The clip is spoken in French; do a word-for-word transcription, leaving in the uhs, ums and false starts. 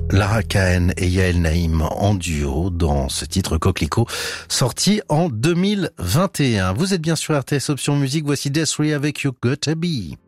Lara Cahen et Yael Naïm en duo dans ce titre Coquelicot, sorti en deux mille vingt et un. Vous êtes bien sur R T S Option Musique, voici Desiree avec You Gotta Be.